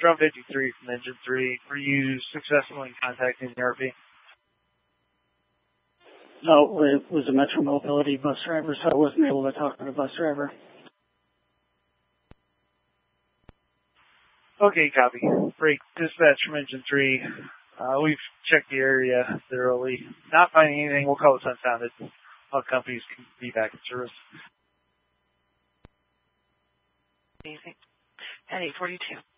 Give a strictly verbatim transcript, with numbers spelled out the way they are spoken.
Drum fifty-three from Engine three. Were you successful in contacting the R P? No, it was a Metro Mobility bus driver, so I wasn't able to talk to the bus driver. Okay, copy. Break dispatch from Engine three. Uh, we've checked the area thoroughly. Not finding anything, we'll call it unfounded. All companies can be back in service. Amazing. At eight forty-two.